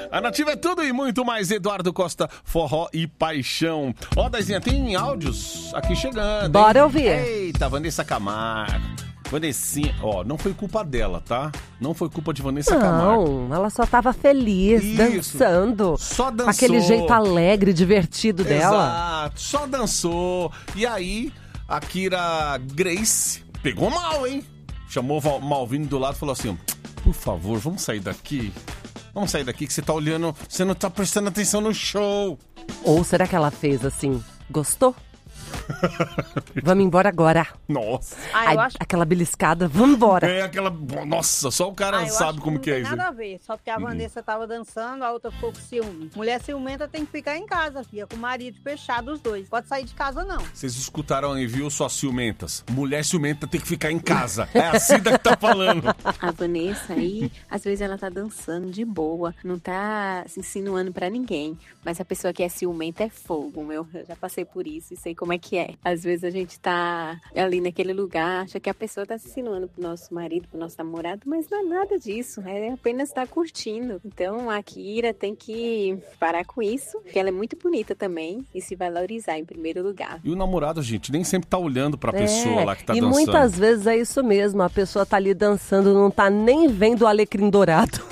A Nativa é tudo e muito mais. Eduardo Costa, Forró e Paixão. Ó, Daizinha, tem áudios aqui chegando. Bora ouvir. Eita, Vanessa Camargo. Vanessinha, ó, não foi culpa dela, tá? Não foi culpa de Vanessa Camargo. Não, ela só tava feliz, dançando. Só dançou. Com aquele jeito alegre, divertido dela. Exato, só dançou. E aí, a Kira Grace pegou mal, hein? Chamou o Malvino do lado e falou assim, por favor, vamos sair daqui. Vamos sair daqui que você tá olhando, você não tá prestando atenção no show. Ou será que ela fez assim, gostou? Vamos embora agora. Nossa. Ai, eu acho... Aquela beliscada, vamos embora. É aquela... Nossa, só o cara sabe como que é isso. Não tem nada a ver, só porque a Vanessa tava dançando, a outra ficou com ciúme. Mulher ciumenta tem que ficar em casa, filha, com o marido fechado os dois. Pode sair de casa, não. Vocês escutaram aí, viu, suas ciumentas? Mulher ciumenta tem que ficar em casa. É a Cida que tá falando. A Vanessa aí, às vezes ela tá dançando de boa, não tá se insinuando pra ninguém. Mas a pessoa que é ciumenta é fogo, meu. Eu já passei por isso e sei como é que é. Às vezes a gente tá ali naquele lugar, acha que a pessoa tá se insinuando pro nosso marido, pro nosso namorado, mas não é nada disso, é apenas estar curtindo. Então a Kira tem que parar com isso, porque ela é muito bonita também e se valorizar em primeiro lugar. E o namorado, gente, nem sempre tá olhando pra pessoa lá que tá dançando. E muitas vezes é isso mesmo, a pessoa tá ali dançando, não tá nem vendo o alecrim dourado.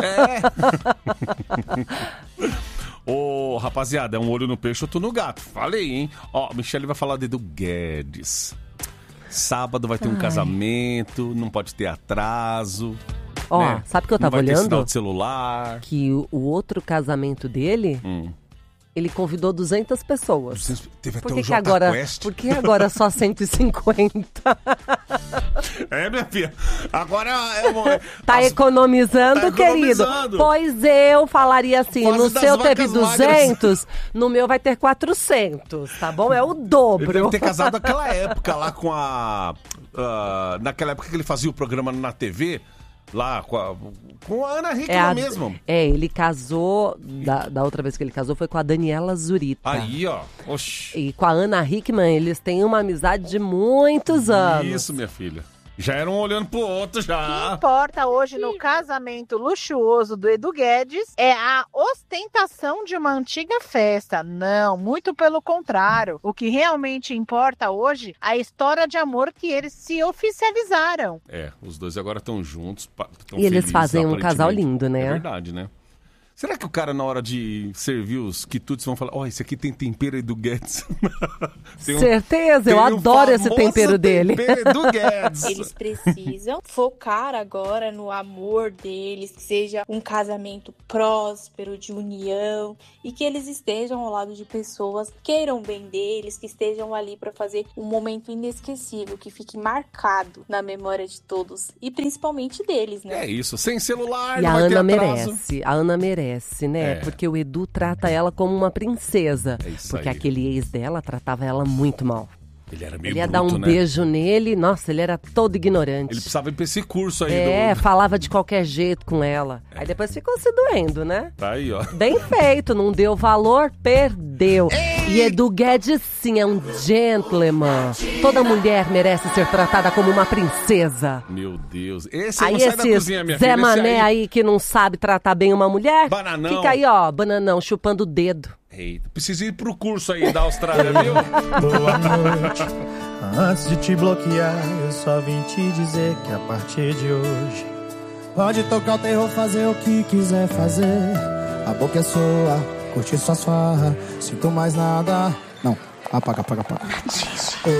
Ô, rapaziada, é um olho no peixe, outro no gato. Falei, hein? Ó, Michele vai falar de Edu Guedes. Sábado vai ter um casamento, não pode ter atraso. Ó, né? Sabe o que eu tava não vai olhando? Ter sinal de celular. Que o outro casamento dele... Ele convidou 200 pessoas. Teve por até que o agora, Quest. por que agora só 150? É, minha filha. Agora tá economizando, tá querido. economizando. Pois eu falaria assim, Fase no das seu teve vacas 200, magras. no meu vai ter 400, tá bom? É o dobro. Ele deve ter casado naquela época lá com naquela época que ele fazia o programa na TV... Lá com a Ana Hickman mesmo. Ele casou, da outra vez que ele casou foi com a Daniela Zurita. Aí, ó. Oxi. E com a Ana Hickman, eles têm uma amizade de muitos anos. Isso, minha filha. Já eram um olhando pro outro, já. O que importa hoje no casamento luxuoso do Edu Guedes é a ostentação de uma antiga festa. Não, muito pelo contrário. O que realmente importa hoje é a história de amor que eles se oficializaram. É, os dois agora estão juntos. Tão e eles felizes, fazem um casal lindo, né? É verdade, né? Será que o cara, na hora de servir os quitutes, vão falar, ó, esse aqui tem tempero Edu Guedes? Certeza, eu adoro esse tempero dele. Edu Guedes. Eles precisam focar agora no amor deles, que seja um casamento próspero, de união, e que eles estejam ao lado de pessoas que queiram bem deles, que estejam ali para fazer um momento inesquecível, que fique marcado na memória de todos, e principalmente deles, né? É isso, sem celular, e não a vai Ana ter atraso. merece, a Ana merece, né? Porque o Edu trata ela como uma princesa. Porque aquele ex dela tratava ela muito mal. Ele era meio Ele ia bruto, dar um né? beijo nele, nossa, ele era todo ignorante. Ele precisava ir pra esse curso aí. Falava de qualquer jeito com ela. Aí depois ficou se doendo, né? Tá aí, ó. Bem feito, não deu valor, perdeu. E Edu Guedes, sim, é um gentleman. Toda mulher merece ser tratada como uma princesa. Meu Deus. Esse aí não sai da cozinha, minha Zé filha. Mané aí que não sabe tratar bem uma mulher. Bananão. Fica aí, ó, bananão, chupando o dedo. Eita, preciso ir pro curso aí da Austrália, viu? Boa noite. Antes de te bloquear, eu só vim te dizer que a partir de hoje pode tocar o terror, fazer o que quiser fazer. A boca é sua, curtir sua farra. Sinto mais nada. Não, apaga.